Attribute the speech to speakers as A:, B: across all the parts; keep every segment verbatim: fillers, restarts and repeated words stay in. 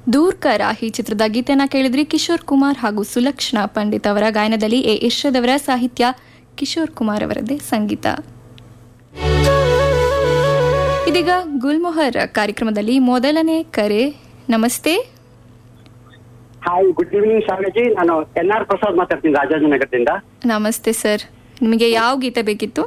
A: ದೂರ್ ಕಾ ರಾಹಿ ಚಿತ್ರದ ಗೀತೆಯನ್ನ ಕೇಳಿದ್ರಿ. ಕಿಶೋರ್ ಕುಮಾರ್ ಹಾಗೂ ಸುಲಕ್ಷಣಾ ಪಂಡಿತ್ ಅವರ ಗಾಯನದಲ್ಲಿ ಎ ಯಶೋದವರ ಸಾಹಿತ್ಯ, ಕಿಶೋರ್ ಕುಮಾರ್ ಅವರದ್ದೇ ಸಂಗೀತ. ಇದೀಗ ಗುಲ್ಮೊಹರ್ ಕಾರ್ಯಕ್ರಮದಲ್ಲಿ ಮೊದಲನೇ ಕರೆ. ನಮಸ್ತೆ.
B: Hi, good evening ಶಾಲೆಜಿ. ನಾನು ಎನ್ ಆರ್ ಪ್ರಸಾದ್ ಮಾತಾಡ್ತೀನಿ, ರಾಜಾಜಿನಗರದಿಂದ.
A: ನಮಸ್ತೆ ಸರ್, ನಿಮಗೆ ಯಾವ ಗೀತೆ ಬೇಕಿತ್ತು?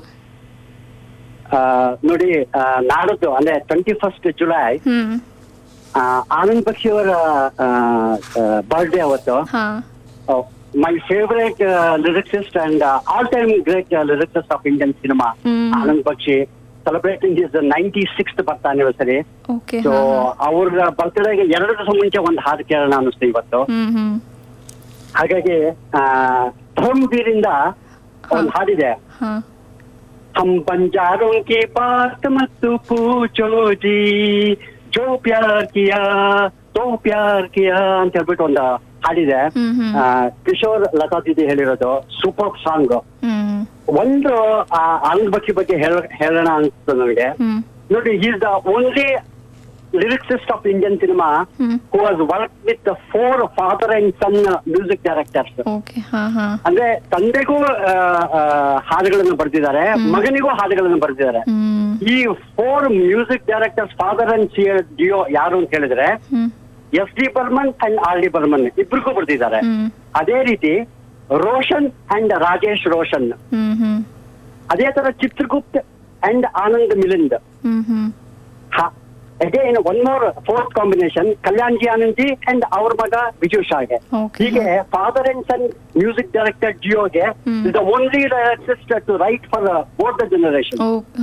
B: ನೋಡಿ, ನಾಡದ್ದು ಅಂದ್ರೆ ಟ್ವೆಂಟಿ ಫಸ್ಟ್ ಜುಲೈ
A: ಹ್ಮ್
B: ಆನಂದ್ ಬಕ್ಷಿ ಅವರ ಬರ್ಡೇ ಅವತ್ತು. My favourite lyricist and all time great lyricist of Indian cinema Anand Bakshi celebrating his ninety sixth birth anniversary. So ಅವ್ರ ಬರ್ತ್ಡೇಗೆ ಎರಡು ದಿವಸ ಮುಂಚೆ ಒಂದು ಹಾಡು ಕೇಳೋಣ ಅನ್ನಿಸ್ತು ಇವತ್ತು. ಹಾಗಾಗಿ ಧರ್ಮವೀರಿಂದ ಒಂದು ಹಾಡಿದೆ, ಹಮ್ ಬಂಜಾರೋं की बात मत पूछो जी, जो प्यार किया तो प्यार किया ಅಂತ ಹೇಳ್ಬಿಟ್ಟು ಒಂದು ಹಾಡಿದೆ. ಕಿಶೋರ್ ಲತಾ ದೀದಿ ಹೇಳಿರೋದು. Super song. ಒಂದು ಆನಂದ್ ಬಕ್ಷಿ ಬಗ್ಗೆ ಹೇಳೋಣ ಅನ್ಸುತ್ತೆ ನನಗೆ. ನೋಡಿ, he is the only lyricist of Indian cinema who was work with four father and son music directors. ಅಂದ್ರೆ ತಂದೆಗೂ ಹಾಡುಗಳನ್ನು ಬರೆದಿದ್ದಾರೆ, ಮಗನಿಗೂ ಹಾಡುಗಳನ್ನು ಬರೆದಿದ್ದಾರೆ. ಈ four music directors father and Jio ಯಾರು ಅಂತ ಹೇಳಿದ್ರೆ S D Burman and R D Burman ಇಬ್ರಿಗೂ ಬರೆದಿದ್ದಾರೆ. ಅದೇ ರೀತಿ ರೋಷನ್ ಅಂಡ್ ರಾಜೇಶ್ ರೋಷನ್, ಅದೇ ತರ ಚಿತ್ರಗುಪ್ತ್ and Anand Milind. Again one more fourth combination Kalyan G Anand G and ಅವ್ರ ಮಗ ವಿಜು ಶಾಗೆ. ಹೀಗೆ father and son music director ಜಿಯೋಗೆ is the only director to right for both the generation.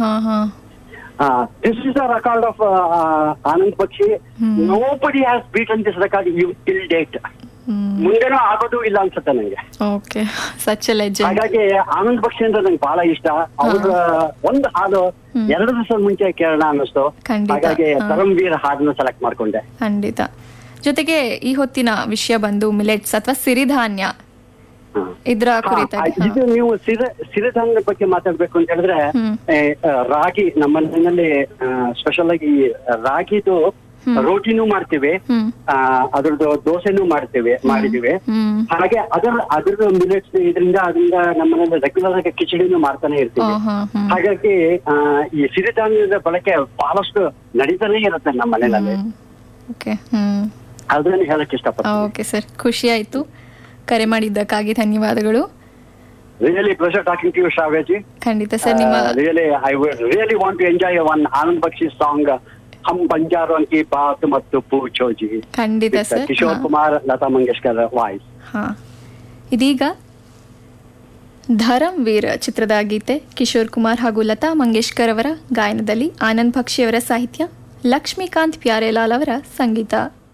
B: This is the record of Anand Bakshi. Nobody has beaten this record you till date. ಮುಂದೆನೂ ಆಗೋದು ಇಲ್ಲ ಅನ್ಸುತ್ತೆ ನಂಗೆ. ಹಾಗಾಗಿ ಆನಂದ್ ಬಕ್ಷಿ ಅಂದ್ರೆ ನಂಗೆ ಬಹಳ ಇಷ್ಟ. ಅವ್ರ ಒಂದು ಹಾಡು ಎರಡು ದಿವಸ ಮುಂಚೆ ಕೇಳೋಣ ಅನ್ನಿಸ್ತು. ಹಾಗಾಗಿ ಧರ್ಮವೀರ್ ಹಾಡನ್ನ ಸೆಲೆಕ್ಟ್ ಮಾಡ್ಕೊಂಡೆ.
A: ಖಂಡಿತ. ಜೊತೆಗೆ ಈ ಹೊತ್ತಿನ ವಿಷಯ ಬಂದು ಮಿಲೆಟ್ಸ್ ಅಥವಾ ಸಿರಿಧಾನ್ಯ, ಇದ್ರ ಕುರಿತಾಗಿ
B: ಇದು ನೀವು ಸಿರಿ ಸಿರಿಧಾನ್ಯದ ಬಗ್ಗೆ ಮಾತಾಡ್ಬೇಕು ಅಂತ ಹೇಳಿದ್ರೆ, ರಾಗಿ ನಮ್ಮ ಮನೆಯಲ್ಲಿ ಸ್ಪೆಷಲ್ ಆಗಿ ರಾಗಿದು ರೋಟಿನೂ ಮಾಡ್ತೀವಿ, ಅದ್ರದ್ದು ದೋಸೆನೂ ಮಾಡ್ತೀವಿ ಮಾಡಿದೀವಿ. ಹಾಗೆ ಅದರ ಅದ್ರದ್ದು ಮಿಲೆಟ್ಸ್ ಇದರಿಂದ ಅದರಿಂದ ನಮ್ಮನೇಲಿ ರೆಗ್ಯುಲರ್ ಆಗಿ ಕಿಚಡಿನೂ ಮಾಡ್ತಾನೆ ಇರ್ತೀವಿ. ಹಾಗಾಗಿ ಈ ಸಿರಿಧಾನ್ಯದ ಬಳಕೆ ಬಹಳಷ್ಟು ನಡೀತಾನೆ ಇರುತ್ತೆ ನಮ್ಮ ಮನೆಯಲ್ಲಿ. ಅದನ್ನ ಹೇಳಕ್ ಇಷ್ಟಪಡ್ತೀನಿ.
A: ಓಕೆ ಸರ್, ಖುಷಿ ಆಯ್ತು. ಕರೆ ಮಾಡಿದ್ದಕ್ಕಾಗಿ ಧನ್ಯವಾದಗಳು.
B: Really pleasure talking to you, Shravyaji.
A: ಖಂಡಿತ ಸರ್. ನಿಮ್ಮ
B: really I would really want to enjoy one Anand Bakshi song, ಹಮ್ ಬಂಜಾರೋं की बात मत पूछो जी.
A: ಖಂಡಿತ ಸರ್.
B: ಕಿಶೋರ್ ಕುಮಾರ್, ಲತಾ ಮಂಗೇಶ್ಕರ್ ವಾಯ್ಸ್.
A: ಹಾ, ಇದೀಗ ಧರ್ಮವೀರ್ ಚಿತ್ರದ ಗೀತೆ, ಕಿಶೋರ್ ಕುಮಾರ್ ಹಾಗೂ ಲತಾ ಮಂಗೇಶ್ಕರ್ ಅವರ ಗಾಯನದಲ್ಲಿ, ಆನಂದ್ ಬಕ್ಷಿ ಅವರ ಸಾಹಿತ್ಯ, ಲಕ್ಷ್ಮೀಕಾಂತ್ ಪ್ಯಾರೇಲಾಲ್ ಅವರ ಸಂಗೀತ.